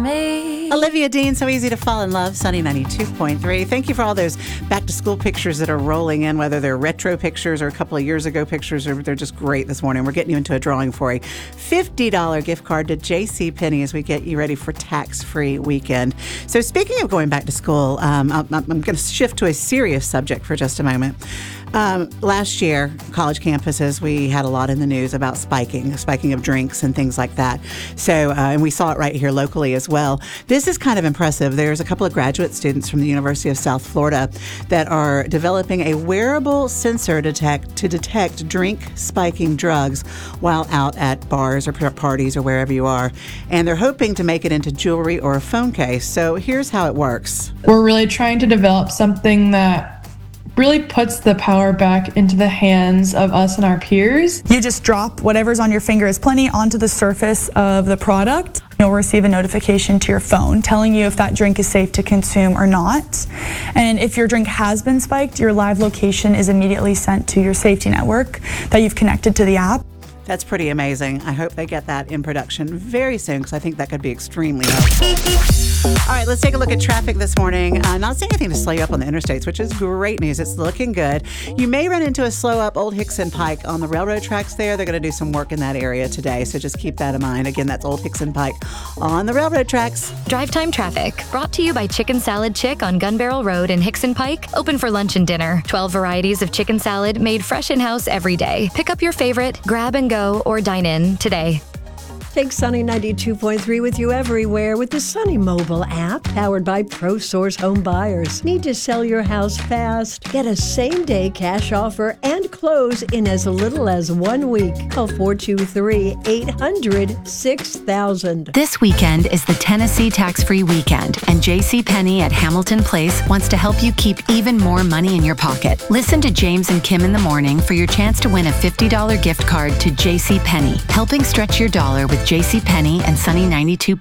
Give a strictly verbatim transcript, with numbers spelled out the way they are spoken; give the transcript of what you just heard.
Olivia Dean, so easy to fall in love, Sunny ninety-two point three. Thank you for all those back-to-school pictures that are rolling in, whether they're retro pictures or a couple of years ago pictures, or they're just great this morning. We're getting you into a drawing for a fifty dollars gift card to JCPenney as we get you ready for tax-free weekend. So speaking of going back to school, um, I'm, I'm going to shift to a serious subject for just a moment. Um, last year, college campuses, we had a lot in the news about spiking, spiking of drinks and things like that. So, uh, and we saw it right here locally as well. This is kind of impressive. There's a couple of graduate students from the University of South Florida that are developing a wearable sensor detect to detect drink spiking drugs while out at bars or parties or wherever you are. And they're hoping to make it into jewelry or a phone case. So here's how it works. We're really trying to develop something that really puts the power back into the hands of us and our peers. You just drop whatever's on your finger is plenty onto the surface of the product. You'll receive a notification to your phone telling you if that drink is safe to consume or not. And if your drink has been spiked, your live location is immediately sent to your safety network that you've connected to the app. That's pretty amazing. I hope they get that in production very soon because I think that could be extremely helpful. All right, let's take a look at traffic this morning. Uh, not seeing anything to slow you up on the interstates, which is great news. It's looking good. You may run into a slow up Old Hickson Pike on the railroad tracks there. They're going to do some work in that area today, so just keep that in mind. Again, that's Old Hickson Pike on the railroad tracks. Drive Time Traffic, brought to you by Chicken Salad Chick on Gun Barrel Road in Hickson Pike. Open for lunch and dinner. twelve varieties of chicken salad made fresh in-house every day. Pick up your favorite, grab and go, or dine in today. Take Sunny ninety-two point three with you everywhere with the Sunny mobile app, powered by ProSource Home Buyers. Need to sell your house fast? Get a same-day cash offer and close in as little as one week. Call four two three, eight hundred, six thousand. This weekend is the Tennessee Tax-Free Weekend, and JCPenney at Hamilton Place wants to help you keep even more money in your pocket. Listen to James and Kim in the morning for your chance to win a fifty dollars gift card to JCPenney, helping stretch your dollar with JCPenney and Sunny ninety-two point three.